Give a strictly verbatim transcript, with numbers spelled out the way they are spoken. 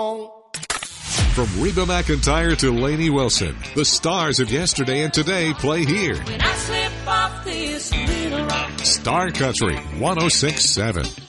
From Reba McEntire to Lainey Wilson, the stars of yesterday and today play here. When I slip off this little rock. Star Country one oh six point seven.